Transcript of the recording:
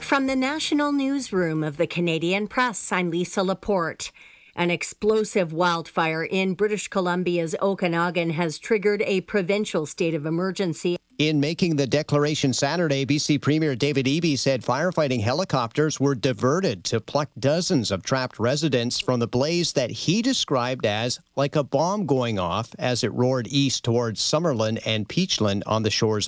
From the national newsroom of the Canadian Press, I'm Lisa Laporte. An explosive wildfire in British Columbia's Okanagan has triggered a provincial state of emergency. In making the declaration Saturday, BC Premier David Eby said firefighting helicopters were diverted to pluck dozens of trapped residents from the blaze that he described as like a bomb going off as it roared east towards Summerlin and Peachland on the shores